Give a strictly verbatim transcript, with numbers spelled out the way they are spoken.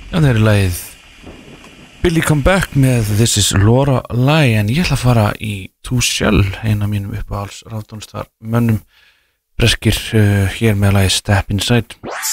Já, það er lagið Billy Come Back með This is Laura Lie, en ég ætla að fara í To Shell, eina mínum uppáhalds raftónlistar mönnum breskir uh, hér með lagið Step Inside.